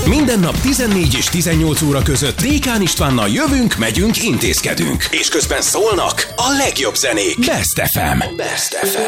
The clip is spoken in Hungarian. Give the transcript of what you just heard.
Minden nap 14 és 18 óra között Rékán Istvánnal jövünk, megyünk, intézkedünk. És közben szólnak a legjobb zenék. Best FM. Best FM.